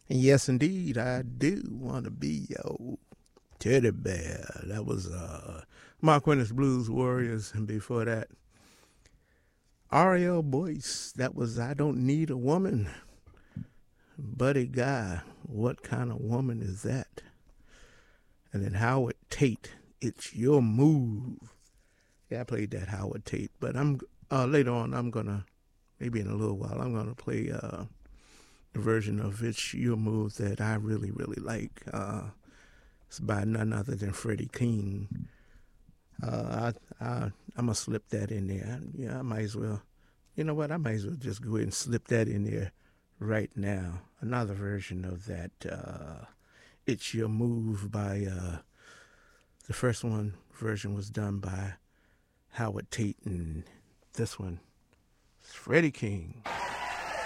And yes, indeed, I do want to be your teddy bear. That was Mark Winters Blues Warriors, and before that, R.L. Boyce. That was I Don't Need a Woman. Buddy Guy, what kind of woman is that? And then Howard Tate, It's Your Move. Yeah, I played that Howard Tate, but I'm later on. I'm gonna maybe in a little while. I'm gonna play the version of It's Your Move that I really like. It's by none other than Freddie King. I'm gonna slip that in there. Yeah, I might as well. You know what? I might as well just go ahead and slip that in there right now. Another version of that. It's Your Move by the first version was done by Howard Tate, and this one is Freddie King.